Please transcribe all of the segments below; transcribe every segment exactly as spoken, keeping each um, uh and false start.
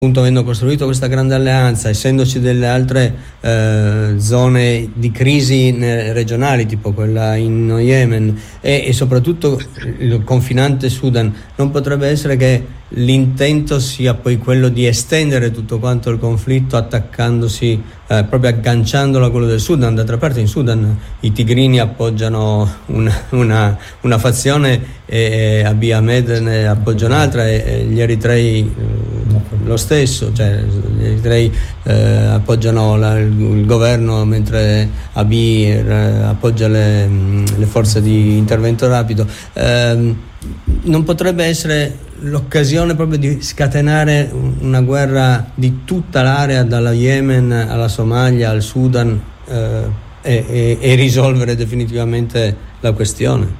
appunto avendo costruito questa grande alleanza, essendoci delle altre eh, zone di crisi regionali, tipo quella in Yemen e, e soprattutto il confinante Sudan, non potrebbe essere che l'intento sia poi quello di estendere tutto quanto il conflitto attaccandosi, eh, proprio agganciandolo a quello del Sudan. D'altra parte in Sudan i tigrini appoggiano una, una, una fazione e Abiy Ahmed ne appoggia un'altra e, e gli eritrei eh, lo stesso, cioè gli eritrei eh, appoggiano la, il, il governo mentre Abiy eh, appoggia le, le forze di intervento rapido. Eh, non potrebbe essere l'occasione proprio di scatenare una guerra di tutta l'area, dalla Yemen alla Somalia al Sudan, eh, e, e, e risolvere definitivamente la questione?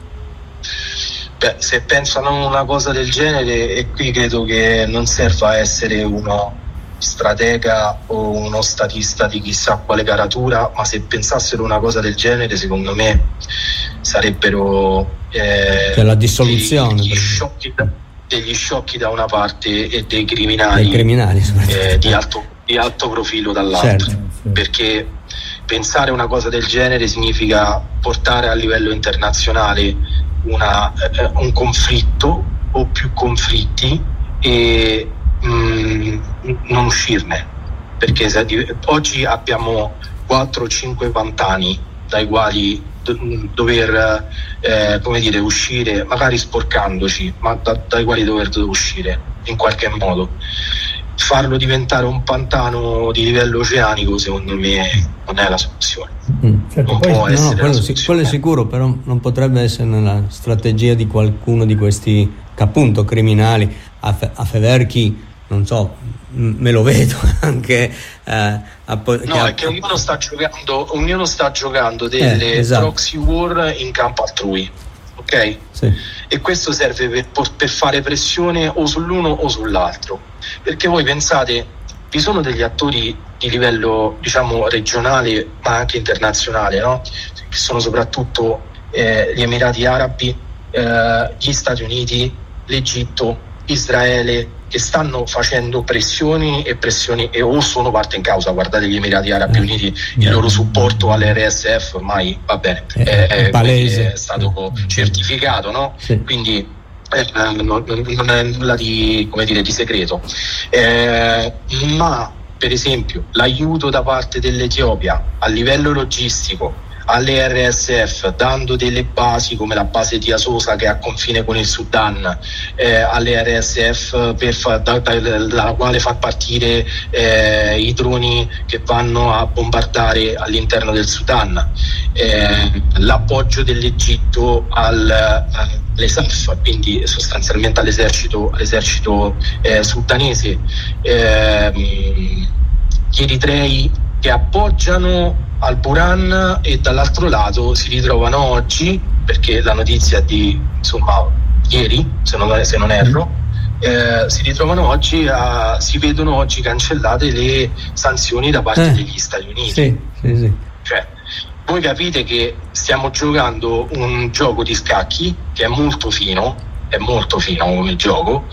Beh, se pensano a una cosa del genere, e qui credo che non serva essere uno stratega o uno statista di chissà quale caratura, ma se pensassero una cosa del genere, secondo me sarebbero eh, cioè la dissoluzione degli sciocchi, da, degli sciocchi da una parte e dei criminali, dei criminali eh, di, alto, di alto profilo dall'altra. Certo, certo. Perché pensare una cosa del genere significa portare a livello internazionale una, eh, un conflitto o più conflitti e mh, non uscirne, perché se, oggi abbiamo quattro cinque pantani dai quali do, dover eh, come dire uscire, magari sporcandoci, ma da, dai quali dover uscire in qualche modo. Farlo diventare un pantano di livello oceanico, secondo me, non è la soluzione. Mm, certo, non poi, può no, essere no, quello, la sic- quello è sicuro, però non potrebbe essere nella strategia di qualcuno di questi, che appunto, criminali. A, fe- a Federchi, non so, m- me lo vedo anche. Eh, a po- no, che è che ognuno sta giocando, ognuno sta giocando delle eh, esatto. proxy war in campo altrui. Ok? Sì. E questo serve per, per fare pressione o sull'uno o sull'altro, perché voi pensate, vi sono degli attori di livello, diciamo, regionale ma anche internazionale, no? Che sono soprattutto eh, gli Emirati Arabi, eh, gli Stati Uniti, l'Egitto, Israele, che stanno facendo pressioni e pressioni e o sono parte in causa. Guardate gli Emirati Arabi Uniti, il loro supporto all'R S F ormai va bene, è, è, palese, è stato certificato, no? Sì. Quindi eh, non, non è nulla di, come dire, di segreto, eh, ma per esempio l'aiuto da parte dell'Etiopia a livello logistico alle R S F, dando delle basi come la base di Asosa che è a confine con il Sudan, eh, alle R S F per fa, da, da, dalla quale far partire eh, i droni che vanno a bombardare all'interno del Sudan, eh, l'appoggio dell'Egitto al, alle S A F, quindi sostanzialmente all'esercito, all'esercito eh, sudanese, eh, gli eritrei che appoggiano al Buran e dall'altro lato si ritrovano oggi, perché la notizia di insomma ieri, se non, se non erro, eh, si ritrovano oggi a, si vedono oggi cancellate le sanzioni da parte eh, degli Stati Uniti. Sì, sì, sì. Cioè, voi capite che stiamo giocando un gioco di scacchi che è molto fino, è molto fino come gioco,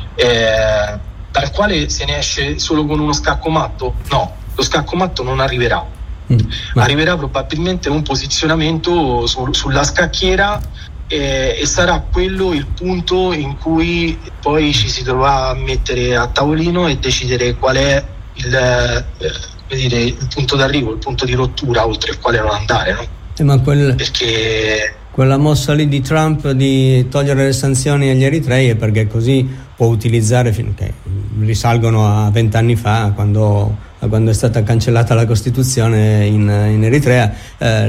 eh, dal quale se ne esce solo con uno scaccomatto? No, lo scaccomatto non arriverà. Ma... arriverà probabilmente un posizionamento su, sulla scacchiera eh, e sarà quello il punto in cui poi ci si dovrà a mettere a tavolino e decidere qual è il, eh, come dire, il punto d'arrivo, il punto di rottura oltre il quale non andare, no? Eh, ma quel... perché quella mossa lì di Trump di togliere le sanzioni agli eritrei è perché così può utilizzare, che risalgono a vent'anni fa, quando quando è stata cancellata la Costituzione in, in Eritrea, eh,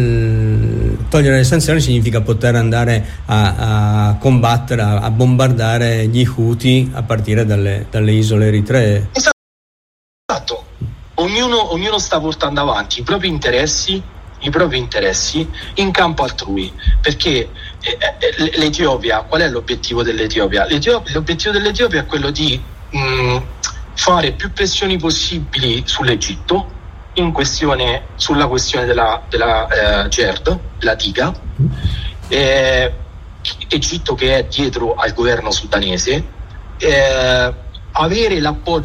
l, togliere le sanzioni significa poter andare a, a combattere, a, a bombardare gli Houthi a partire dalle, dalle isole eritree. Esatto, ognuno, ognuno sta portando avanti i propri interessi, i propri interessi in campo altrui, perché eh, l'Etiopia, qual è l'obiettivo dell'Etiopia? L'Etiopia l'obiettivo dell'Etiopia è quello di mh, fare più pressioni possibili sull'Egitto in questione, sulla questione della, della eh, GERD, la diga, eh, Egitto che è dietro al governo sudanese, eh, avere l'appoggio